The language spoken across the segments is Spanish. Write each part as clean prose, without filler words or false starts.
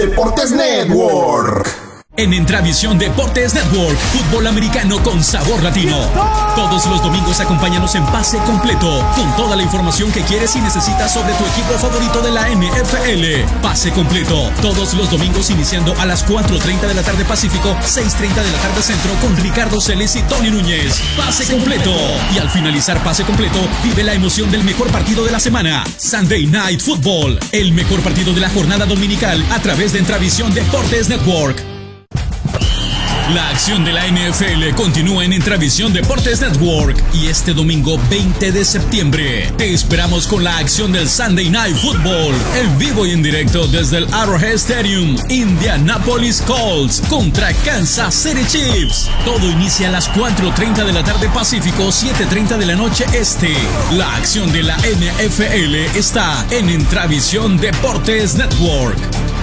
Deportes Network. En Entravisión Deportes Network, fútbol americano con sabor latino. Todos los domingos acompáñanos en Pase Completo, con toda la información que quieres y necesitas sobre tu equipo favorito de la NFL. Pase Completo, todos los domingos iniciando a las 4:30 de la tarde Pacífico, 6:30 de la tarde Centro, con Ricardo Celis y Tony Núñez. Pase Completo. Y al finalizar Pase Completo, vive la emoción del mejor partido de la semana. Sunday Night Football, el mejor partido de la jornada dominical a través de Entravisión Deportes Network. La acción de la NFL continúa en Entravisión Deportes Network y este domingo 20 de septiembre te esperamos con la acción del Sunday Night Football, en vivo y en directo desde el Arrowhead Stadium. Indianapolis Colts contra Kansas City Chiefs. Todo inicia a las 4:30 de la tarde Pacífico, 7:30 de la noche Este. La acción de la NFL está en Entravisión Deportes Network.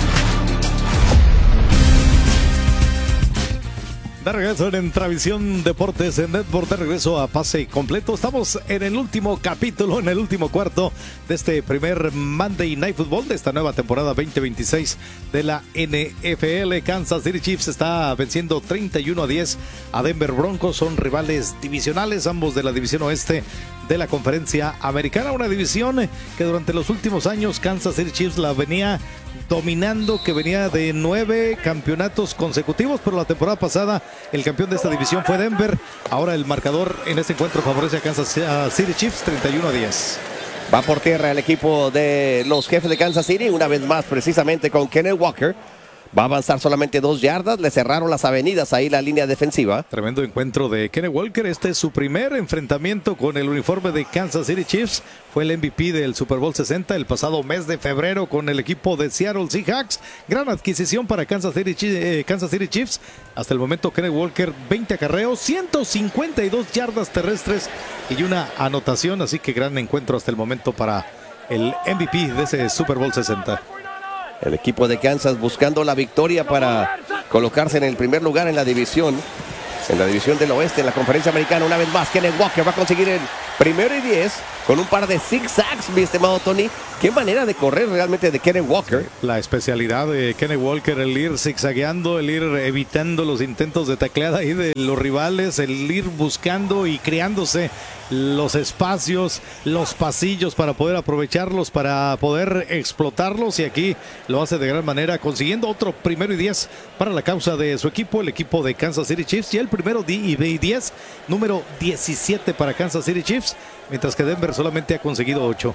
De regreso en Entravisión Deportes en Network, de regreso a Pase Completo. Estamos en el último capítulo, en el último cuarto de este primer Monday Night Football de esta nueva temporada 2026 de la NFL. Kansas City Chiefs está venciendo 31-10 a Denver Broncos. Son rivales divisionales, ambos de la división oeste de la Conferencia Americana. Una división que durante los últimos años Kansas City Chiefs la venía dominando, que venía de 9 campeonatos consecutivos, pero la temporada pasada el campeón de esta división fue Denver. Ahora el marcador en este encuentro favorece a Kansas City Chiefs 31-10. Va por tierra el equipo de los Jefes de Kansas City, una vez más precisamente con Kenneth Walker. Va a avanzar solamente 2 yardas, le cerraron las avenidas ahí la línea defensiva. Tremendo encuentro de Kenneth Walker, este es su primer enfrentamiento con el uniforme de Kansas City Chiefs. Fue el MVP del Super Bowl 60 el pasado mes de febrero con el equipo de Seattle Seahawks. Gran adquisición para Kansas City Chiefs. Hasta el momento Kenneth Walker 20 acarreos, 152 yardas terrestres y una anotación, así que gran encuentro hasta el momento para el MVP de ese Super Bowl 60. El equipo de Kansas buscando la victoria para colocarse en el primer lugar en la división del oeste, en la Conferencia Americana. Una vez más, Kenneth Walker va a conseguir el 1-y-10 con un par de zigzags, mi estimado Tony. Qué manera de correr realmente de Kenneth Walker. La especialidad de Kenneth Walker, el ir zigzagueando, el ir evitando los intentos de tacleada ahí de los rivales, el ir buscando y creándose los espacios, los pasillos para poder aprovecharlos, para poder explotarlos, y aquí lo hace de gran manera, consiguiendo otro 1-y-10 para la causa de su equipo, el equipo de Kansas City Chiefs, y el 1-y-10, número 17 para Kansas City Chiefs, mientras que Denver solamente ha conseguido 8.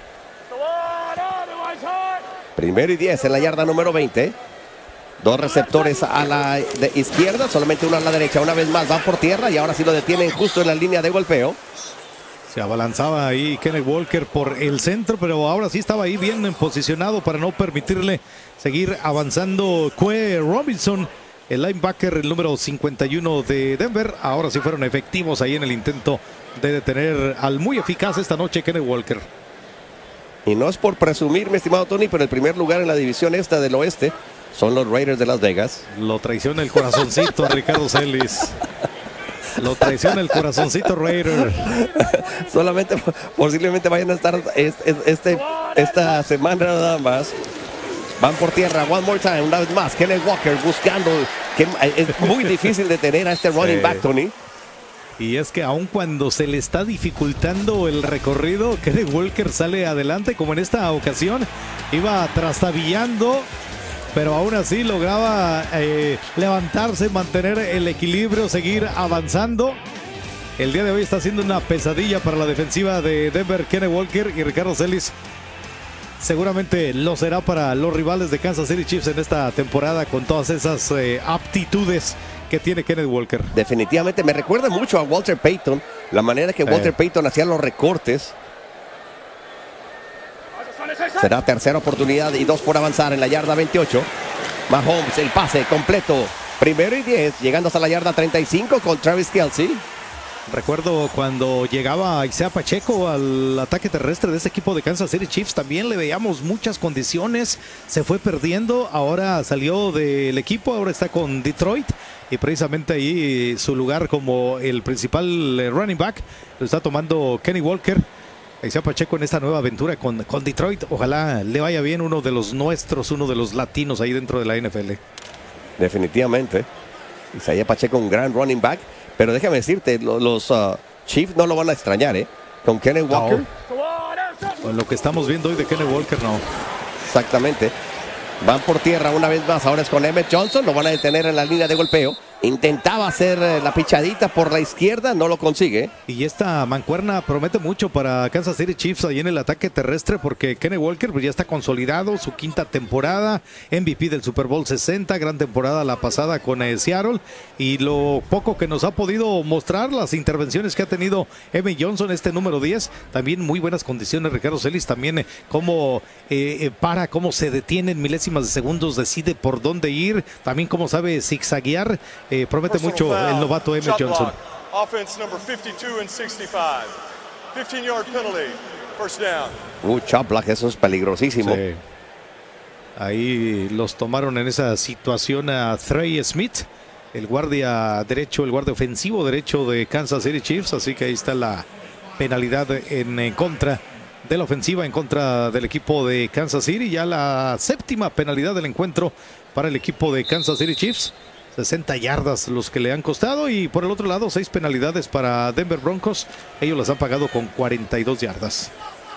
1-y-10 en la yarda número 20. 2 receptores a la izquierda, solamente uno a la derecha. Una vez más van por tierra y ahora sí lo detienen justo en la línea de golpeo. Se abalanzaba ahí Kenneth Walker por el centro, pero ahora sí estaba ahí bien posicionado para no permitirle seguir avanzando. Quay Robinson, el linebacker, el número 51 de Denver. Ahora sí fueron efectivos ahí en el intento de detener al muy eficaz esta noche Kenneth Walker. Y no es por presumir, mi estimado Tony, pero el primer lugar en la división esta del oeste son los Raiders de Las Vegas. Lo traiciona el corazoncito Ricardo Celis. Lo traiciona el corazoncito Raider. Solamente posiblemente vayan a estar esta semana nada más. Van por tierra, one more time, una vez más. Kenneth Walker buscando. Es muy difícil detener a este running back, Tony. Y es que aun cuando se le está dificultando el recorrido, Kenneth Walker sale adelante, como en esta ocasión. Iba trastabillando, pero aún así lograba levantarse, mantener el equilibrio, seguir avanzando. El día de hoy está siendo una pesadilla para la defensiva de Denver, Kenneth Walker, y Ricardo Celis seguramente lo será para los rivales de Kansas City Chiefs en esta temporada, con todas esas aptitudes que tiene Kenneth Walker. Definitivamente me recuerda mucho a Walter Payton, la manera que Walter Payton hacía los recortes. Será tercera oportunidad y 2 por avanzar en la yarda 28. Mahomes, el pase completo. 1-y-10, llegando hasta la yarda 35 con Travis Kelce. Recuerdo cuando llegaba Isaiah Pacheco al ataque terrestre de ese equipo de Kansas City Chiefs, también le veíamos muchas condiciones, se fue perdiendo, ahora salió del equipo, ahora está con Detroit, y precisamente ahí su lugar como el principal running back lo está tomando Kenny Walker. Ahí está Pacheco en esta nueva aventura con Detroit. Ojalá le vaya bien, uno de los nuestros, uno de los latinos ahí dentro de la NFL. Definitivamente. Isaiah Pacheco, un gran running back. Pero déjame decirte, los Chiefs no lo van a extrañar, ¿eh? Con Kenneth Walker. No. Con lo que estamos viendo hoy de Kenneth Walker, no. Exactamente. Van por tierra una vez más. Ahora es con Emmett Johnson. Lo van a detener en la línea de golpeo. Intentaba hacer la pichadita por la izquierda, no lo consigue. Y esta mancuerna promete mucho para Kansas City Chiefs ahí en el ataque terrestre, porque Kenneth Walker pues ya está consolidado, su quinta temporada, MVP del Super Bowl 60, gran temporada la pasada con Seattle, y lo poco que nos ha podido mostrar, las intervenciones que ha tenido Emmett Johnson, este número 10, también muy buenas condiciones, Ricardo Celis, también cómo cómo se detiene en milésimas de segundos, decide por dónde ir, también cómo sabe zigzaguear. Promete mucho el novato Emmett Johnson. Offense number 52 and 65. 15-yard penalty. First down. Chop block, eso es peligrosísimo. Sí. Ahí los tomaron en esa situación a Trey Smith, el guardia derecho, el guardia ofensivo derecho de Kansas City Chiefs. Así que ahí está la penalidad en contra de la ofensiva, en contra del equipo de Kansas City. Ya la séptima penalidad del encuentro para el equipo de Kansas City Chiefs. 60 yardas los que le han costado, y por el otro lado 6 penalidades para Denver Broncos. Ellos las han pagado con 42 yardas.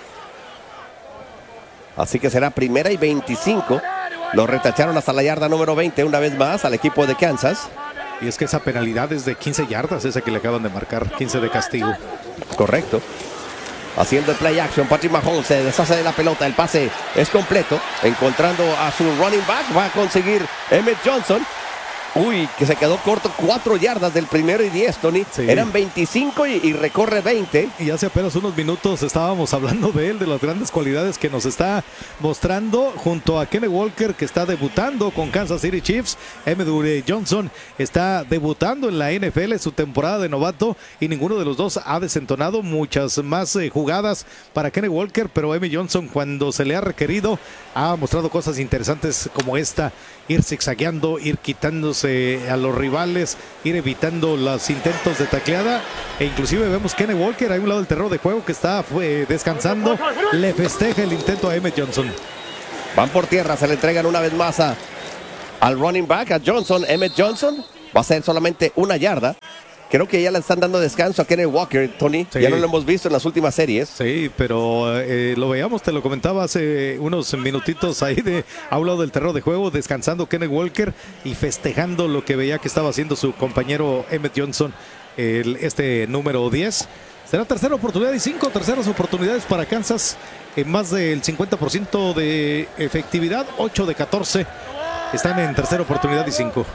Así que será 1ª y 25. Lo retacharon hasta la yarda número 20 una vez más al equipo de Kansas. Y es que esa penalidad es de 15 yardas, esa que le acaban de marcar, 15 de castigo. Correcto. Haciendo el play action, Patrick Mahomes se deshace de la pelota, el pase es completo, encontrando a su running back, va a conseguir Emmett Johnson. Uy, que se quedó corto, 4 yardas del 1º y 10, Tony. Sí. Eran 25 y recorre 20. Y hace apenas unos minutos estábamos hablando de él, de las grandes cualidades que nos está mostrando junto a Kenneth Walker, que está debutando con Kansas City Chiefs. Emmett Johnson está debutando en la NFL, su temporada de novato, y ninguno de los dos ha desentonado. Muchas más jugadas para Kenneth Walker, pero Emmett Johnson, cuando se le ha requerido, ha mostrado cosas interesantes como esta: ir zigzagueando, ir quitándose a los rivales, ir evitando los intentos de tacleada, e inclusive vemos Kenneth Walker a un lado del terreno de juego que está descansando, le festeja el intento a Emmett Johnson. Van por tierra, se le entregan una vez más al running back, a Johnson. Emmett Johnson va a ser solamente 1 yarda. Creo que ya le están dando descanso a Kenneth Walker, Tony. Sí. Ya no lo hemos visto en las últimas series. Sí, pero lo veíamos, te lo comentaba hace unos minutitos ahí a un lado del terreno de juego, descansando Kenneth Walker y festejando lo que veía que estaba haciendo su compañero Emmett Johnson, este número 10. Será tercera oportunidad y 5 terceras oportunidades para Kansas, en más del 50% de efectividad, 8 de 14 están en tercera oportunidad y 5.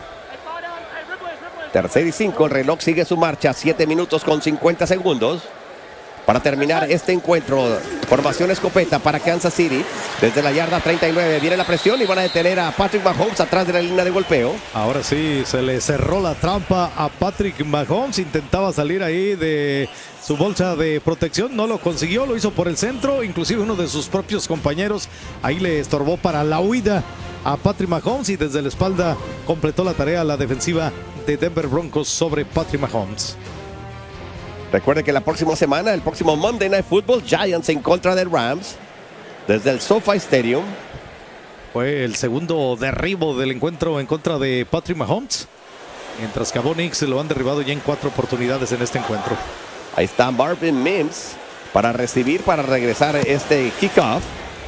3rd y 5, el reloj sigue su marcha, 7 minutos con 50 segundos para terminar este encuentro. Formación escopeta para Kansas City, desde la yarda 39, viene la presión y van a detener a Patrick Mahomes atrás de la línea de golpeo. Ahora sí, se le cerró la trampa a Patrick Mahomes, intentaba salir ahí de su bolsa de protección, no lo consiguió, lo hizo por el centro, inclusive uno de sus propios compañeros ahí le estorbó para la huida a Patrick Mahomes, y desde la espalda completó la tarea la defensiva de Denver Broncos sobre Patrick Mahomes. Recuerde que la próxima semana, el próximo Monday Night Football, Giants en contra de Rams desde el SoFi Stadium. Fue el segundo derribo del encuentro en contra de Patrick Mahomes, mientras que a Bo Nix lo han derribado ya en 4 oportunidades en este encuentro. Ahí está Marvin Mims para recibir, para regresar este kickoff.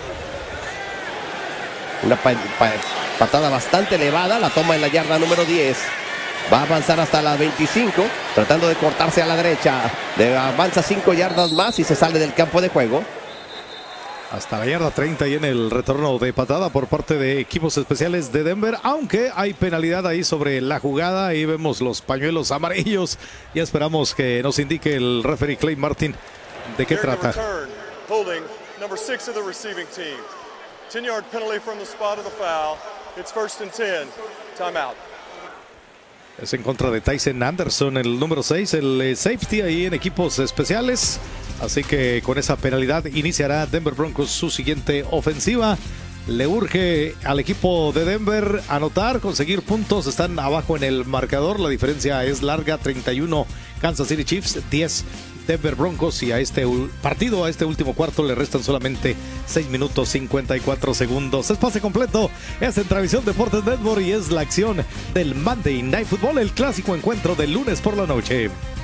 Una patada bastante elevada, la toma en la yarda número 10. Va a avanzar hasta la 25, tratando de cortarse a la derecha. Avanza 5 yardas más y se sale del campo de juego. Hasta la yarda 30 y en el retorno de patada por parte de equipos especiales de Denver, aunque hay penalidad ahí sobre la jugada. Ahí vemos los pañuelos amarillos. Ya esperamos que nos indique el referee Clay Martin de qué trata. 10-yard penalty from the spot of the foul. It's 1st and 10. Timeout. Es en contra de Tyson Anderson, el número 6, el safety ahí en equipos especiales. Así que con esa penalidad iniciará Denver Broncos su siguiente ofensiva. Le urge al equipo de Denver anotar, conseguir puntos. Están abajo en el marcador. La diferencia es larga, 31 Kansas City Chiefs, 10 Denver Broncos, y a este partido, a este último cuarto, le restan solamente 6 minutos 54 segundos. Es pase completo, es en Transmisión Deportes Network y es la acción del Monday Night Football, el clásico encuentro del lunes por la noche.